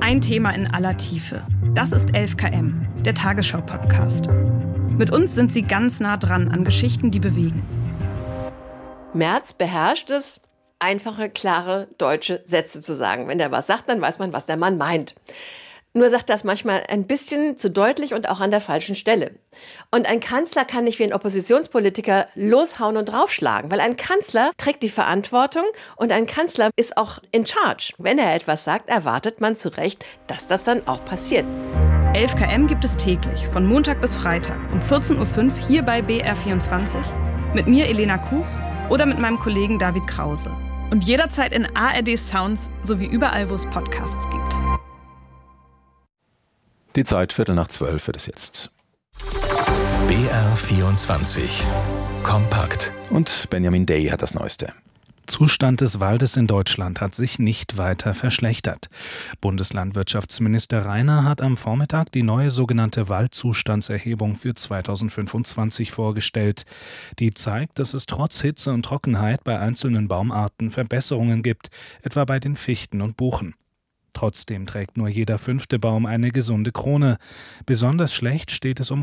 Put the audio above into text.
Ein Thema in aller Tiefe. Das ist 11KM, der Tagesschau-Podcast. Mit uns sind Sie ganz nah dran an Geschichten, die bewegen. Merz beherrscht es, einfache, klare deutsche Sätze zu sagen. Wenn der was sagt, dann weiß man, was der Mann meint. Nur sagt das manchmal ein bisschen zu deutlich und auch an der falschen Stelle. Und ein Kanzler kann nicht wie ein Oppositionspolitiker loshauen und draufschlagen, weil ein Kanzler trägt die Verantwortung und ein Kanzler ist auch in charge. Wenn er etwas sagt, erwartet man zu Recht, dass das dann auch passiert. 11KM gibt es täglich, von Montag bis Freitag um 14.05 Uhr hier bei BR24 mit mir, Elena Kuch, oder mit meinem Kollegen David Krause. Und jederzeit in ARD Sounds sowie überall, wo es Podcasts gibt. Die Zeit 11:45 wird es jetzt. BR24 Kompakt. Und Benjamin Day hat das Neueste. Zustand des Waldes in Deutschland hat sich nicht weiter verschlechtert. Bundeslandwirtschaftsminister Rainer hat am Vormittag die neue sogenannte Waldzustandserhebung für 2025 vorgestellt. Die zeigt, dass es trotz Hitze und Trockenheit bei einzelnen Baumarten Verbesserungen gibt, etwa bei den Fichten und Buchen. Trotzdem trägt nur jeder 5. Baum eine gesunde Krone. Besonders schlecht steht es um